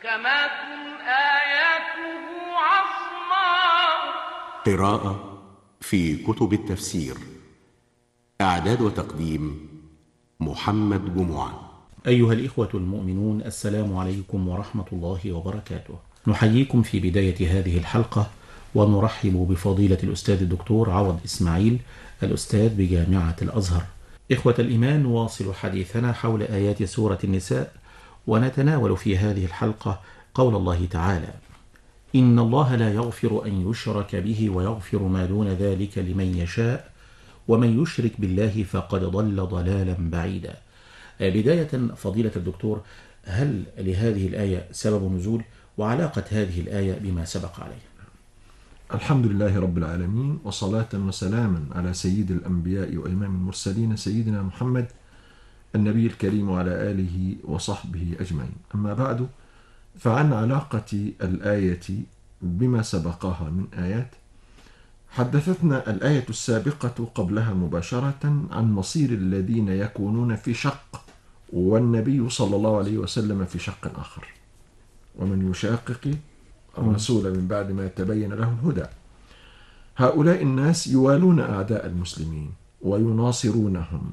محكمات آياته عصماء. قراءة في كتب التفسير. إعداد وتقديم محمد جمعة. أيها الإخوة المؤمنون، السلام عليكم ورحمة الله وبركاته. نحييكم في بداية هذه الحلقة ونرحب بفضيلة الأستاذ الدكتور عوض إسماعيل، الأستاذ بجامعة الأزهر. إخوة الإيمان، نواصل حديثنا حول آيات سورة النساء، ونتناول في هذه الحلقة قول الله تعالى: إن الله لا يغفر أن يشرك به ويغفر ما دون ذلك لمن يشاء ومن يشرك بالله فقد ضل ضلالا بعيدا. بداية فضيلة الدكتور، هل لهذه الآية سبب نزول، وعلاقة هذه الآية بما سبق عليه؟ الحمد لله رب العالمين، وصلاة وسلاما على سيد الأنبياء وإمام المرسلين سيدنا محمد النبي الكريم وعلى آله وصحبه أجمعين. أما بعد، فعن علاقة الآية بما سبقها من آيات، حدثتنا الآية السابقة قبلها مباشرة عن مصير الذين يكونون في شق، والنبي صلى الله عليه وسلم في شق آخر. ومن يشاقق الرسول من بعد ما تبين له الهدى. هؤلاء الناس يوالون أعداء المسلمين ويناصرونهم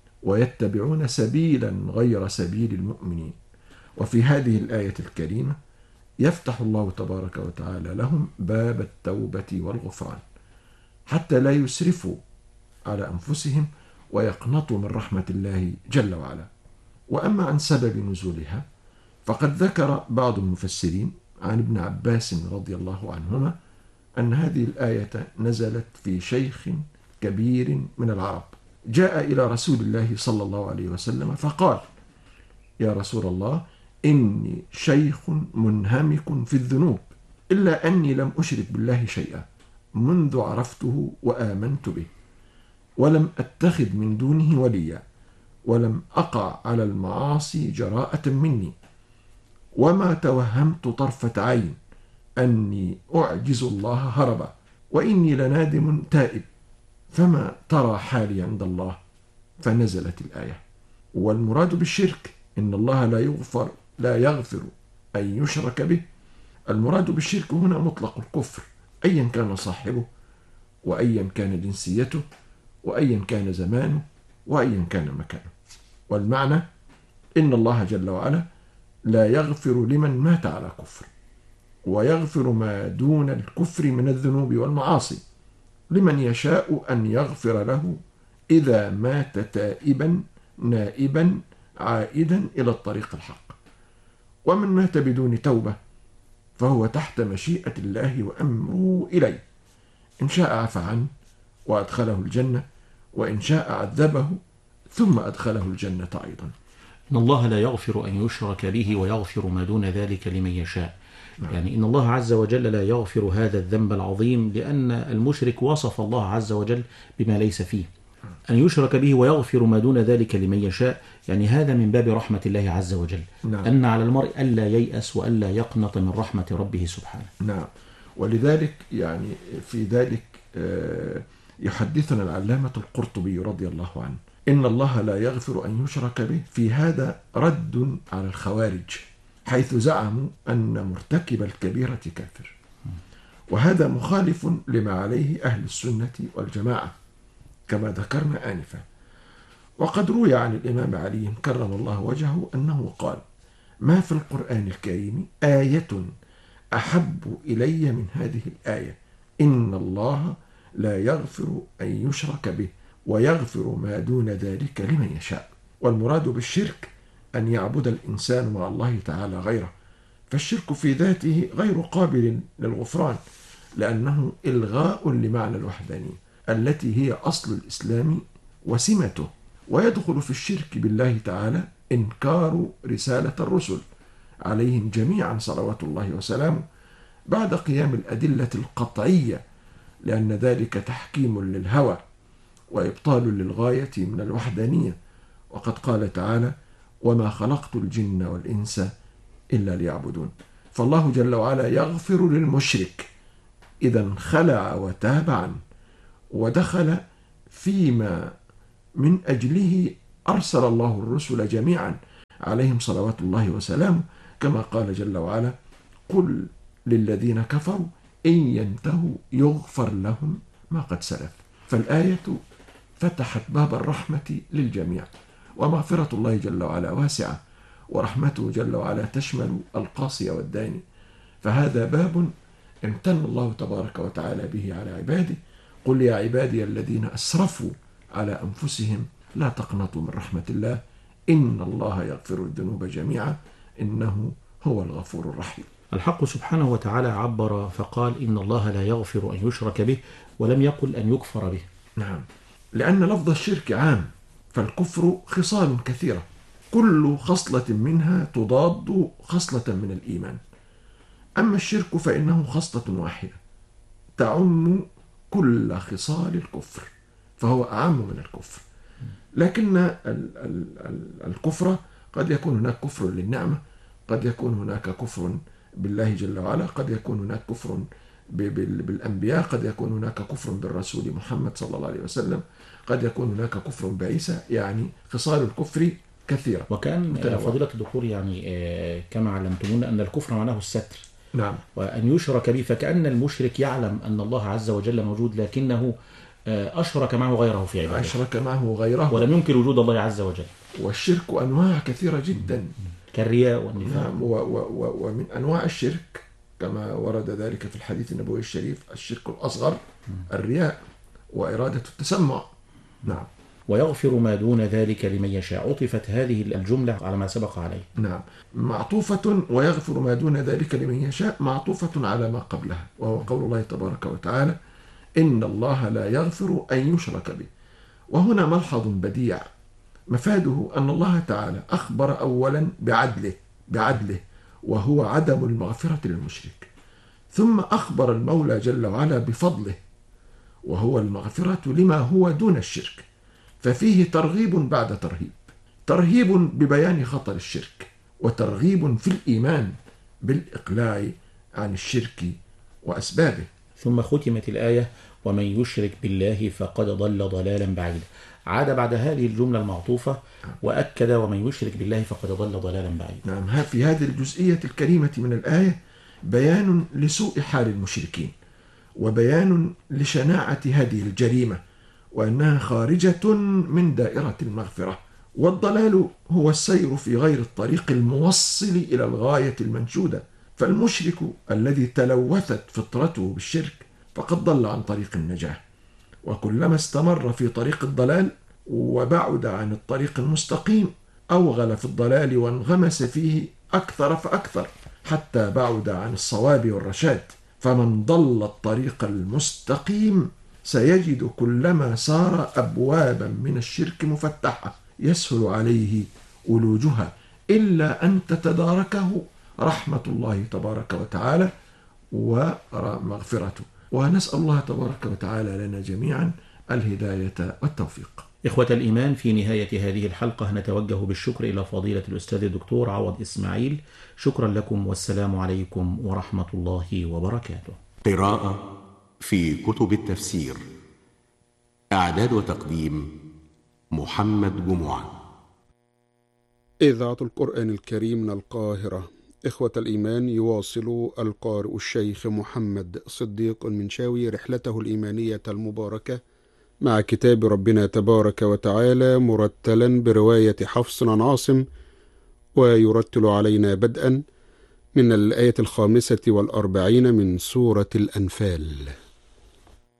ويتبعون سبيلا غير سبيل المؤمنين. وفي هذه الآية الكريمة يفتح الله تبارك وتعالى لهم باب التوبة والغفران حتى لا يسرفوا على أنفسهم ويقنطوا من رحمة الله جل وعلا. وأما عن سبب نزولها، فقد ذكر بعض المفسرين عن ابن عباس رضي الله عنهما أن هذه الآية نزلت في شيخ كبير من العرب جاء إلى رسول الله صلى الله عليه وسلم فقال: يا رسول الله، إني شيخ منهمك في الذنوب، إلا أني لم أشرك بالله شيئا منذ عرفته وآمنت به، ولم أتخذ من دونه وليا، ولم أقع على المعاصي جراءة مني، وما توهمت طرفة عين أني أعجز الله هربا، وإني لنادم تائب، فما ترى حالي عند الله؟ فنزلت الآية. والمراد بالشرك إن الله لا يغفر أن يشرك به. المراد بالشرك هنا مطلق الكفر، أيا كان صاحبه، وأيا كان جنسيته، وأيا كان زمانه، وأيا كان مكانه. والمعنى إن الله جل وعلا لا يغفر لمن مات على كفر، ويغفر ما دون الكفر من الذنوب والمعاصي لمن يشاء أن يغفر له إذا مات تائبا نائبا عائدا إلى الطريق الحق. ومن مات بدون توبة فهو تحت مشيئة الله وأمره إليه، إن شاء عفى عنه وأدخله الجنة، وإن شاء عذبه ثم أدخله الجنة أيضا. إن الله لا يغفر أن يشرك به ويغفر ما دون ذلك لمن يشاء. يعني إن الله عز وجل لا يغفر هذا الذنب العظيم، لأن المشرك وصف الله عز وجل بما ليس فيه. أن يشرك به ويغفر ما دون ذلك لمن يشاء، يعني هذا من باب رحمة الله عز وجل. أن على المرء ألا ييأس وألا يقنط من رحمة ربه سبحانه. نعم. ولذلك يعني في ذلك يحدثنا العلامة القرطبي رضي الله عنه: إن الله لا يغفر أن يشرك به، في هذا رد على الخوارج حيث زعموا أن مرتكب الكبيرة كافر، وهذا مخالف لما عليه أهل السنة والجماعة كما ذكرنا آنفا. وقد روي عن الإمام علي كرم الله وجهه أنه قال: ما في القرآن الكريم آية أحب إلي من هذه الآية، إن الله لا يغفر أن يشرك به ويغفر ما دون ذلك لمن يشاء. والمراد بالشرك أن يعبد الإنسان مع الله تعالى غيره، فالشرك في ذاته غير قابل للغفران، لأنه إلغاء لمعنى الوحدانية التي هي أصل الإسلام وسمته. ويدخل في الشرك بالله تعالى إنكار رسالة الرسل عليهم جميعا صلوات الله وسلامه بعد قيام الأدلة القطعية، لأن ذلك تحكيم للهوى وإبطال للغاية من الوحدانية. وقد قال تعالى: وما خلقت الجن والإنس إلا ليعبدون. فالله جل وعلا يغفر للمشرك إذا انخلع وتاب عنه ودخل فيما من أجله أرسل الله الرسل جميعا عليهم صلوات الله وسلامه كما قال جل وعلا: قل للذين كفروا إن ينتهوا يغفر لهم ما قد سلف. فالآية فتحت باب الرحمة للجميع، ومغفرة الله جل وعلا واسعة، ورحمته جل وعلا تشمل القاصي والداني. فهذا باب امتن الله تبارك وتعالى به على عباده. قل يا عبادي الذين أسرفوا على أنفسهم لا تقنطوا من رحمة الله إن الله يغفر الذنوب جميعا إنه هو الغفور الرحيم. الحق سبحانه وتعالى عبر فقال إن الله لا يغفر أن يشرك به، ولم يقل أن يكفر به. نعم، لأن لفظ الشرك عام، فالكفر خصال كثيرة كل خصلة منها تضاد خصلة من الإيمان. أما الشرك فإنه خصلة واحدة تعم كل خصال الكفر، فهو أعم من الكفر. لكن الكفر قد يكون هناك كفر للنعمة، قد يكون هناك كفر بالله جل وعلا، قد يكون هناك كفر بالأنبياء، قد يكون هناك كفر بالرسول محمد صلى الله عليه وسلم، قد يكون هناك كفر بعيسى. يعني خصال الكفر كثيرة. وكان فضيلة الدكتور يعني كما علمتمونا أن الكفر معناه الستر. نعم. وأن يشرك به، فكأن المشرك يعلم أن الله عز وجل موجود، لكنه أشرك معه غيره في عباده، أشرك معه غيره ولم ينكر وجود الله عز وجل. والشرك أنواع كثيرة جدا كالرياء والنفاق. نعم. ومن أنواع الشرك كما ورد ذلك في الحديث النبوي الشريف: الشرك الأصغر الرياء وإرادة التسمع. نعم. ويغفر ما دون ذلك لمن يشاء. عطفت هذه الجملة على ما سبق عليه. نعم، معطوفة ويغفر ما دون ذلك لمن يشاء، معطوفة على ما قبلها، وهو قول الله تبارك وتعالى: إن الله لا يغفر أن يشرك به. وهنا ملحظ بديع مفاده أن الله تعالى أخبر أولا بعدله وهو عدم المغفرة للمشرك، ثم أخبر المولى جل وعلا بفضله وهو المغفرة لما هو دون الشرك. ففيه ترغيب بعد ترهيب ببيان خطر الشرك، وترغيب في الإيمان بالإقلاع عن الشرك وأسبابه. ثم ختمت الآية: ومن يشرك بالله فقد ضل ضلالا بعيدا. عاد بعد هذه الجملة المعطوفة وأكد: ومن يشرك بالله فقد ضل ضلالا بعيدا. نعم، في هذه الجزئية الكريمة من الآية بيان لسوء حال المشركين، وبيان لشناعة هذه الجريمة، وأنها خارجة من دائرة المغفرة. والضلال هو السير في غير الطريق الموصل إلى الغاية المنشودة. فالمشرك الذي تلوثت فطرته بالشرك فقد ضل عن طريق النجاة، وكلما استمر في طريق الضلال وبعد عن الطريق المستقيم أوغل في الضلال وانغمس فيه أكثر فأكثر حتى بعد عن الصواب والرشاد. فمن ضل الطريق المستقيم سيجد كلما سار أبوابا من الشرك مفتحة يسهل عليه ولوجها، إلا أن تتداركه رحمة الله تبارك وتعالى ومغفرته. ونسأل الله تبارك وتعالى لنا جميعا الهداية والتوفيق. إخوة الإيمان، في نهاية هذه الحلقة نتوجه بالشكر إلى فضيلة الأستاذ الدكتور عوض إسماعيل. شكرا لكم، والسلام عليكم ورحمة الله وبركاته. قراءة في كتب التفسير. إعداد وتقديم محمد جمعة. إذاعة القرآن الكريم من القاهرة. إخوة الإيمان، يواصل القارئ الشيخ محمد صديق المنشاوي رحلته الإيمانية المباركة مع كتاب ربنا تبارك وتعالى مرتلا برواية حفص عن عاصم، ويرتل علينا بدءا من الآية 45 من سورة الأنفال.